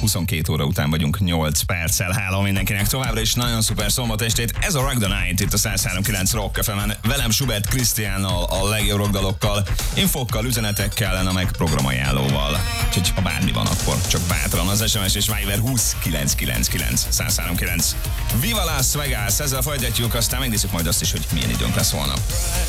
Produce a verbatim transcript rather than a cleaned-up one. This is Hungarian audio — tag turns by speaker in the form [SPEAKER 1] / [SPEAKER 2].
[SPEAKER 1] huszonkét óra után vagyunk nyolc perccel. Háló mindenkinek továbbra is nagyon szuper szombat estét. Ez a Rock the Night itt a száz három kilenc Rock ef emen. Velem Schubert Krisztiánnal, a legjobb rockdalokkal, infokkal, üzenetekkel, meg programajánlóval. Úgyhogy ha bármi van, akkor csak bátran az es em es és Viber húsz kilenc kilenc kilenc száz három kilenc. Viva Las Vegas! Ezzel folytatjuk, aztán megnézzük majd azt is, hogy milyen időnk lesz holnap.